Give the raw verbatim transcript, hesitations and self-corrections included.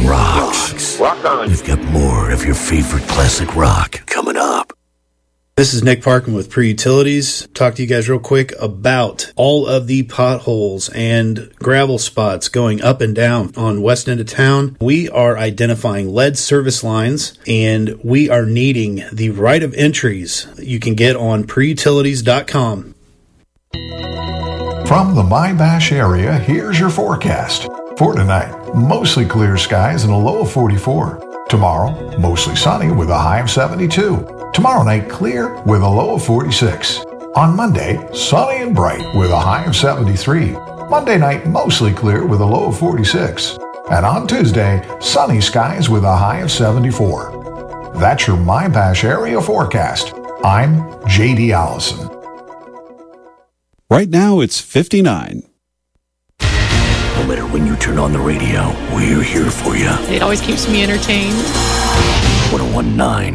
rocks. Rock on. We've got more of your favorite classic rock coming up. This is Nick Parkin with Pre-Utilities. Talk to you guys real quick about all of the potholes and gravel spots going up and down on west end of town. We are identifying lead service lines, and we are needing the right of entries you can get on pre utilities dot com. From the MyBash area, here's your forecast. For tonight, mostly clear skies and a low of forty-four. Tomorrow, mostly sunny with a high of seventy-two. Tomorrow night, clear with a low of forty-six. On Monday, sunny and bright with a high of seventy-three. Monday night, mostly clear with a low of forty-six. And on Tuesday, sunny skies with a high of seventy-four. That's your MyBash area forecast. I'm J D Allison. Right now, it's fifty-nine. No matter when you turn on the radio, we're here for you. It always keeps me entertained. one oh one point nine